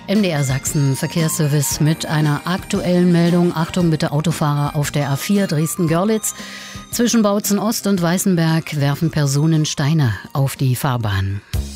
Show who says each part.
Speaker 1: MDR Sachsen Verkehrsservice mit einer aktuellen Meldung. Achtung bitte Autofahrer auf der A4 Dresden-Görlitz. Zwischen Bautzen Ost und Weißenberg werfen Personen Steine auf die Fahrbahn.